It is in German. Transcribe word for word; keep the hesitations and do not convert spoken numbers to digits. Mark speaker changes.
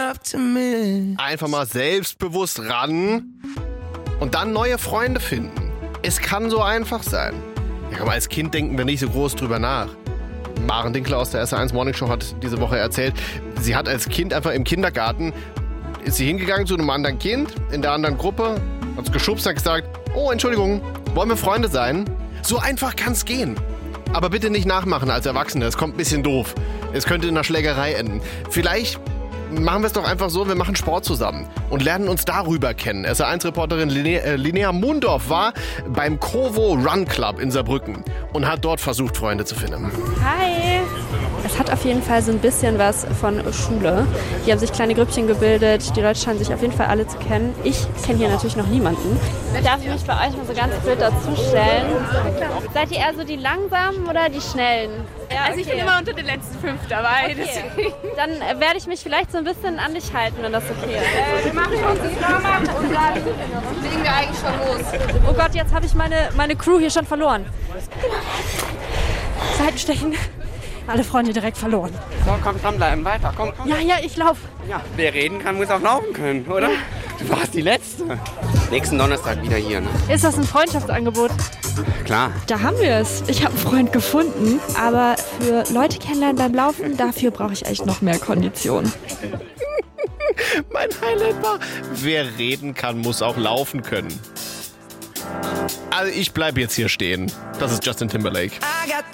Speaker 1: Einfach mal selbstbewusst ran und dann neue Freunde finden. Es kann so einfach sein. Ja, aber als Kind denken wir nicht so groß drüber nach. Maren Dinkler aus der S R eins Morning Show hat diese Woche erzählt, sie hat als Kind einfach im Kindergarten, ist sie hingegangen zu einem anderen Kind in der anderen Gruppe, hat es geschubst und hat gesagt, oh, Entschuldigung, wollen wir Freunde sein? So einfach kann es gehen. Aber bitte nicht nachmachen als Erwachsene, es kommt ein bisschen doof. Es könnte in einer Schlägerei enden. Vielleicht machen wir es doch einfach so, wir machen Sport zusammen und lernen uns darüber kennen. S R eins Reporterin Linnea, äh, Linnea Mundorf war beim Kovo Run Club in Saarbrücken und hat dort versucht, Freunde zu finden.
Speaker 2: Hi! Es hat auf jeden Fall so ein bisschen was von Schule. Hier haben sich kleine Grüppchen gebildet, die Leute scheinen sich auf jeden Fall alle zu kennen. Ich kenne hier natürlich noch niemanden. Darf ich mich bei euch mal so ganz blöd dazustellen? Seid ihr eher so die Langsamen oder die Schnellen? Ja,
Speaker 3: also ich
Speaker 2: okay.
Speaker 3: bin immer unter den letzten fünf dabei.
Speaker 2: Okay. Dann äh, werde ich mich vielleicht so ein bisschen an dich halten, wenn das okay ist.
Speaker 3: Wir machen uns das Warm-up und dann legen wir eigentlich schon los.
Speaker 2: Oh Gott, jetzt habe ich meine, meine Crew hier schon verloren. Seitenstechen. Alle Freunde direkt verloren.
Speaker 4: So, komm, dranbleiben, weiter, komm, komm.
Speaker 2: Ja, ja, ich laufe.
Speaker 4: Ja, wer reden kann, muss auch laufen können, oder? Du warst die Letzte. Nächsten Donnerstag wieder hier, ne?
Speaker 2: Ist das ein Freundschaftsangebot?
Speaker 4: Klar.
Speaker 5: Da haben wir es. Ich habe einen Freund gefunden, aber für Leute kennenlernen beim Laufen, dafür brauche ich echt noch mehr Kondition.
Speaker 1: Mein Highlight war, wer reden kann, muss auch laufen können. Also ich bleib jetzt hier stehen. Das ist Justin Timberlake.